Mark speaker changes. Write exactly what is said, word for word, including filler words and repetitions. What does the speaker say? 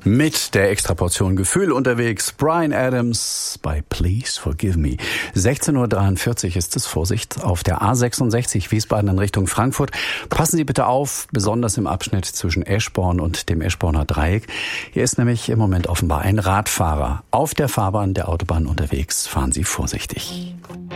Speaker 1: Mit der Extraportion Gefühl unterwegs. Bryan Adams bei Please Forgive Me. sechzehn Uhr dreiundvierzig ist es. Vorsicht auf der A sechsundsechzig Wiesbaden in Richtung Frankfurt. Passen Sie bitte auf, besonders im Abschnitt zwischen Eschborn und dem Eschborner Dreieck. Hier ist nämlich im Moment offenbar ein Radfahrer auf der Fahrbahn der Autobahn unterwegs. Fahren Sie vorsichtig.